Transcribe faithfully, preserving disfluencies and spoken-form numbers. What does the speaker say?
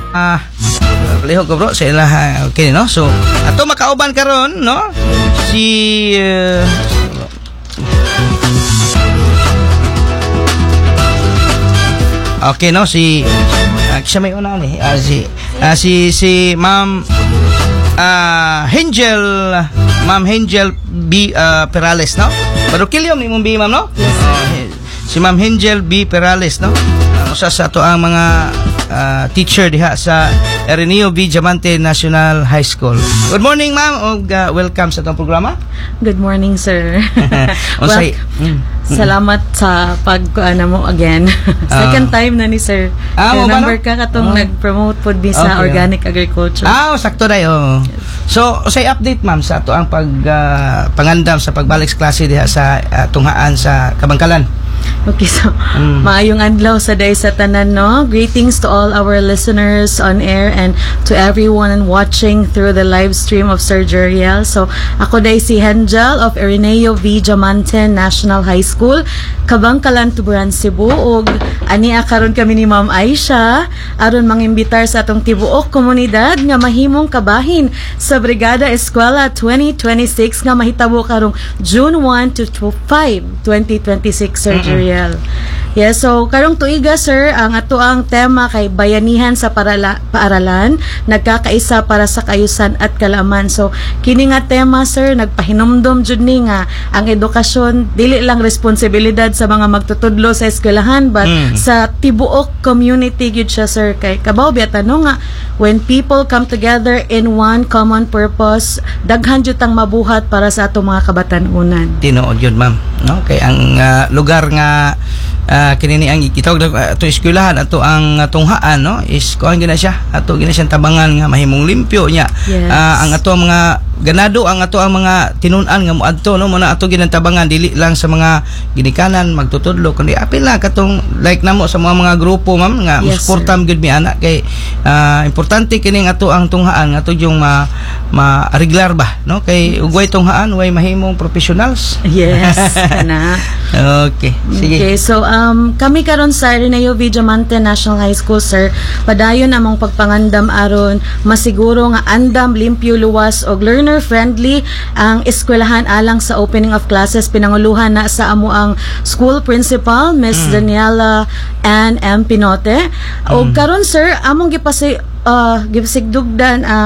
Ah, palihog ko bro sa ilaha. Okay no. So ato makauban karon no si uh, okay no si uh, siya may una ni uh, si uh, si si Ma'am uh, Angel Ma'am Angel B uh, Perales no. Pero kilyom ni mong B ma'am no. Yes, Uh, si Ma'am Angel B Perales no. Uh, usa sa ato ang mga uh, teacher diha sa Areneo V. Diamante National High School. Good morning ma'am ug uh, welcome sa atong programa. Good morning, sir. Unsay well, mm, salamat sa pag ano mo again. Second uh, time na ni sir. Ah, remember ka katong uh, nag-promote pod mi sa okay. organic agriculture. Ah, sakto day oh. So, usay update ma'am sa ato ang pag uh, pangandam sa pagbalik sa klase diha sa uh, tunghaan sa Kabangkalan. Okay, so mm. maayong adlaw sa day sa tanan no. Greetings to all our listeners on air and to everyone watching through the live stream of Sir Jeriel. So ako day si Angel of Areneo V. Diamante National High School, Kabangkalan, Tuburan, Cebu. Ug ani karon kami ni Ma'am Aisha aron mangimbitar sa atong tibuok komunidad nga mahimong kabahin sa Brigada Eskwela twenty twenty-six nga mahitabo karong June one to five, twenty twenty-six, Sir Jeriel. Yes, so karong tuiga sir, ang ato ang tema kay bayanihan sa parala, paaralan, nagkakaisa para sa kayusan at kalaman. So kini nga tema sir, nagpahinumdom jud ni nga ang edukasyon dili lang responsibilidad sa mga magtutudlo sa eskwelahan but mm. sa tibuok community gyud siya sir. Kay kabaw biya tanong nga when people come together in one common purpose, daghan jud tang mabuhat para sa ato mga kabatan-unan. Tinuod yun ma'am no kay ang uh, lugar nga uh, kinini ang itawag uh, ato eskwelahan ato ang uh, tunghaan no is kuan gina siya ato gina siyang tabangan nga mahimong limpyo nya. Yes. Uh, ang ato ang mga ganado ang ato ang mga tinun-an nga moadto no muna ato ginantabangan dili lang sa mga ginikanan magtutudlo kundi apil na katong like namo sa mga mga grupo ma'am nga yes, musuportam gyud mi ana kay uh, importante kining ato ang tunghaan ato yung ma ma-ariglar ba no kay ugway tunghaan way mahimong professionals. Yes na. Okay sige. Okay, so um kami karon sa Areneo V. Diamante National High School sir, padayon among pagpangandam aron masiguro nga andam, limpyo, luwas og learner friendly ang eskwelahan alang sa opening of classes. Pinanguluhan na sa amo ang school principal Miss mm. Daniela Ann M. Pinote. Mm. Og karon sir among gipasi uh, gipasigdugdan uh,